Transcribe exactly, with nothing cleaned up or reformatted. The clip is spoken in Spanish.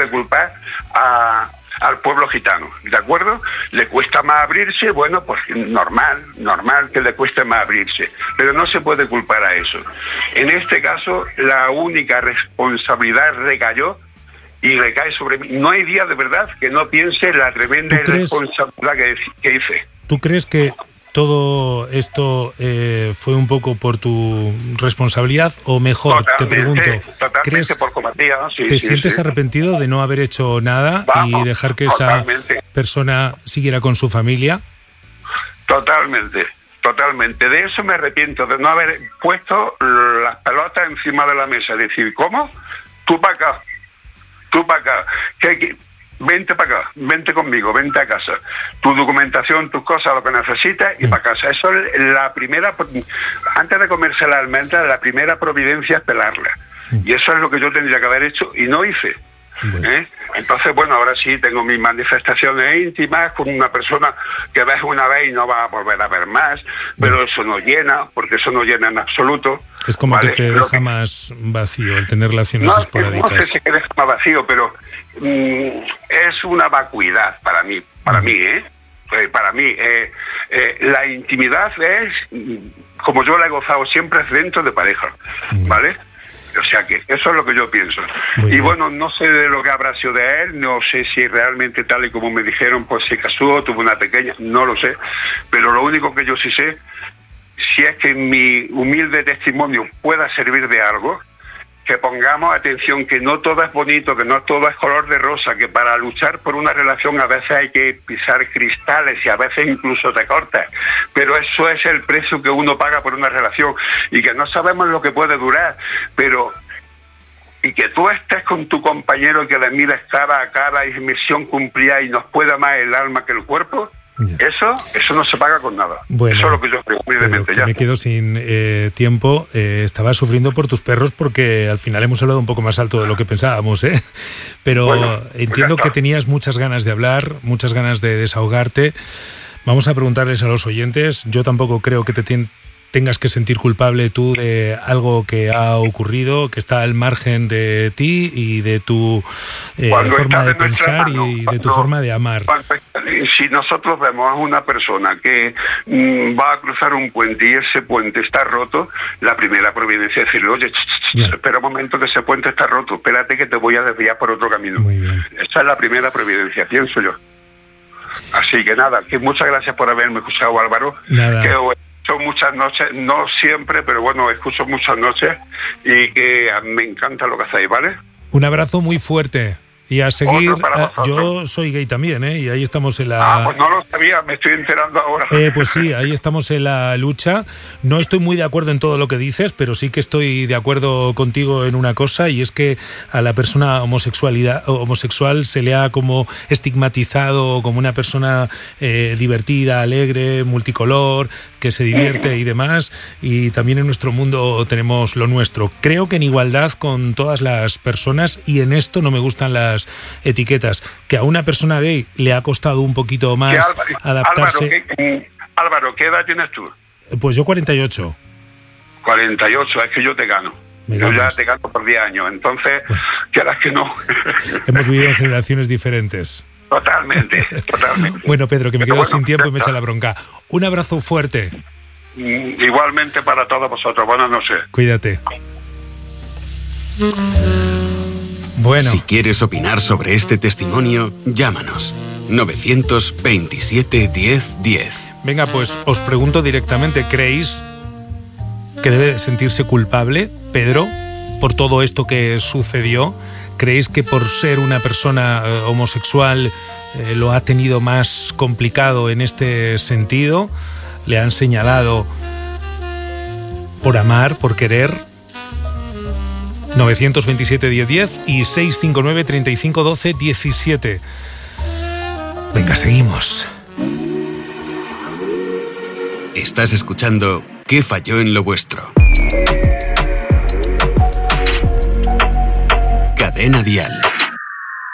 puede culpar a, al pueblo gitano, ¿de acuerdo? Le cuesta más abrirse, bueno, pues normal, normal que le cueste más abrirse, pero no se puede culpar a eso. En este caso, la única responsabilidad recayó y recae sobre mí. No hay día de verdad que no piense en la tremenda irresponsabilidad que, que hice. ¿Tú crees que todo esto eh, fue un poco por tu responsabilidad o mejor, totalmente, te pregunto, ¿crees por compatía, ¿no? Sí, ¿te sí, sientes sí. arrepentido de no haber hecho nada Vamos, y dejar que totalmente. esa persona siguiera con su familia? Totalmente. Totalmente, de eso me arrepiento, de no haber puesto las pelotas encima de la mesa, decir, ¿cómo? Tú para acá. Tú para acá, ¿Qué, qué? vente para acá, vente conmigo, vente a casa. Tu documentación, tus cosas, lo que necesitas y para casa. Eso es la primera, antes de comerse la almendra, la primera providencia es pelarla. Y eso es lo que yo tendría que haber hecho y no hice. Bueno. ¿Eh? Entonces, bueno, ahora sí tengo mis manifestaciones íntimas con una persona que ves una vez y no va a volver a ver más, pero bueno, eso no llena, porque eso no llena en absoluto. Es como ¿vale? que te Lo deja que... más vacío el tener relaciones no, esporádicas. No sé si te deja más vacío, pero mmm, es una vacuidad para mí, para uh-huh. mí, ¿eh? Eh, para mí, eh, eh, la intimidad es, como yo la he gozado siempre, es dentro de pareja, uh-huh. ¿vale? O sea que eso es lo que yo pienso. Muy y bien. Bueno, no sé de lo que habrá sido de él, no sé si realmente tal y como me dijeron, pues se casó, tuvo una pequeña, no lo sé, pero lo único que yo sí sé, si es que mi humilde testimonio pueda servir de algo, que pongamos atención, que no todo es bonito, que no todo es color de rosa, que para luchar por una relación a veces hay que pisar cristales y a veces incluso te cortas, pero eso es el precio que uno paga por una relación y que no sabemos lo que puede durar, pero y que tú estés con tu compañero, que le mires cara a cara y misión cumplida y nos pueda más el alma que el cuerpo. Ya. Eso eso no se paga con nada. Bueno, eso es lo que yo creo, humildemente. Ya me quedo sin eh, tiempo. Eh, estaba sufriendo por tus perros porque al final hemos hablado un poco más alto de lo que pensábamos, ¿eh? Pero bueno, entiendo pues que tenías muchas ganas de hablar, muchas ganas de desahogarte. Vamos a preguntarles a los oyentes. Yo tampoco creo que te ten- tengas que sentir culpable tú de algo que ha ocurrido, que está al margen de ti y de tu eh, forma de pensar mano, y de tu no, forma de amar. Cuando, si nosotros vemos a una persona que mm, va a cruzar un puente y ese puente está roto, la primera providencia es decirle, oye, ch, ch, ch, espera un momento que ese puente está roto, espérate que te voy a desviar por otro camino. Muy bien. Esa es la primera providencia, pienso yo. Así que nada, que muchas gracias por haberme escuchado, Álvaro. Nada. Que, Escucho muchas noches, no siempre, pero bueno, escucho muchas noches y que me encanta lo que hacéis, ¿vale? Un abrazo muy fuerte. Y a seguir, eh, yo soy gay también, ¿eh? Y ahí estamos en la... Ah, pues no lo sabía, me estoy enterando ahora. Eh, pues sí, ahí estamos en la lucha. No estoy muy de acuerdo en todo lo que dices, pero sí que estoy de acuerdo contigo en una cosa, y es que a la persona homosexualidad, homosexual se le ha como estigmatizado como una persona eh, divertida, alegre, multicolor, que se divierte y demás, y también en nuestro mundo tenemos lo nuestro. Creo que en igualdad con todas las personas, y en esto no me gustan las etiquetas, que a una persona gay le ha costado un poquito más Álvaro, adaptarse. Álvaro ¿qué, Álvaro, ¿qué edad tienes tú? Pues yo cuarenta y ocho. cuarenta y ocho, es que yo te gano. Me yo ganas. Ya te gano por diez años, entonces, bueno, quieras que no. Hemos vivido en generaciones diferentes. Totalmente, totalmente. Bueno, Pedro, que me quedo bueno, sin tiempo y me echa la bronca. Un abrazo fuerte. Igualmente para todos vosotros. Buenas noches. Cuídate. Bueno. Si quieres opinar sobre este testimonio, llámanos. novecientos veintisiete diez diez. Venga, pues os pregunto directamente, ¿creéis que debe de sentirse culpable Pedro por todo esto que sucedió? ¿Creéis que por ser una persona eh, homosexual eh, lo ha tenido más complicado en este sentido? ¿Le han señalado por amar, por querer? novecientos veintisiete diez diez y seiscientos cincuenta y nueve treinta y cinco doce diecisiete. Venga, seguimos. Estás escuchando ¿Qué falló en lo vuestro? Cadena Dial.